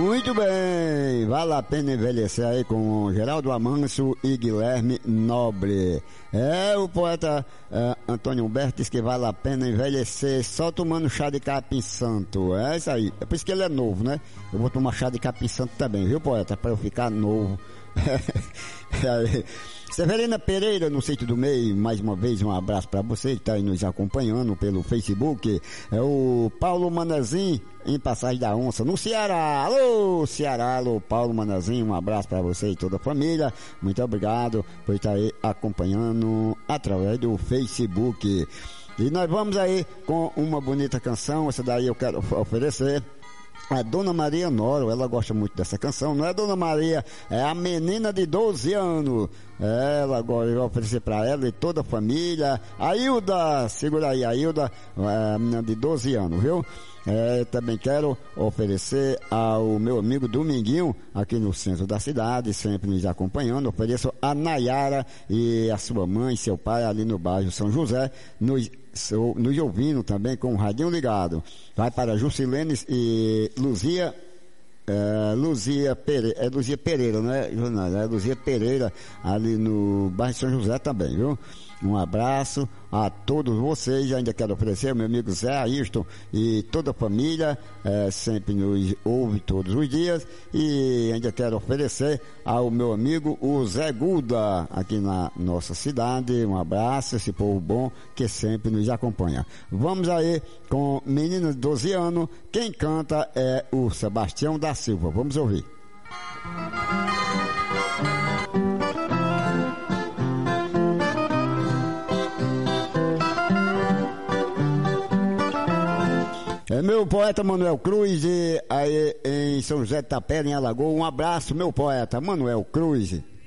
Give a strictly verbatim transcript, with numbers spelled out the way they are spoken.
Muito bem, vale a pena envelhecer aí com Geraldo Amâncio e Guilherme Nobre. É, o poeta uh, Antônio Humberto diz que vale a pena envelhecer só tomando chá de capim santo. É isso aí, é por isso que ele é novo, né? Eu vou tomar chá de capim santo também, viu, poeta? Pra eu ficar novo. Severina Pereira, no Sítio do Meio, mais uma vez um abraço para você que está aí nos acompanhando pelo Facebook. É o Paulo Manazim, em Passagem da Onça, no Ceará. Alô, Ceará, alô, Paulo Manazim, um abraço para você e toda a família. Muito obrigado por estar aí acompanhando através do Facebook. E nós vamos aí com uma bonita canção, essa daí eu quero oferecer. A Dona Maria Noro, ela gosta muito dessa canção, não é Dona Maria, é a menina de doze anos. Ela agora eu vou oferecer para ela e toda a família. A Hilda, segura aí, a Hilda, é a menina de doze anos, viu? É, também quero oferecer ao meu amigo Dominguinho, aqui no centro da cidade, sempre nos acompanhando. Ofereço a Nayara e a sua mãe e seu pai ali no bairro São José, nos, nos ouvindo também com o radinho ligado. Vai para Jusilene e Luzia. É, Luzia Pereira, é Luzia Pereira, não é, Jornal? É Luzia Pereira, ali no bairro São José também, viu? Um abraço a todos vocês. Ainda quero oferecer ao meu amigo Zé Ayrton e toda a família, é, sempre nos ouve todos os dias. E ainda quero oferecer ao meu amigo o Zé Guda, aqui na nossa cidade. Um abraço, esse povo bom que sempre nos acompanha. Vamos aí com menino de doze anos. Quem canta é o Sebastião da Silva. Vamos ouvir. É meu poeta Manuel Cruz, e aí em São José de Tapera, em Alagoas. Um abraço, meu poeta Manuel Cruz.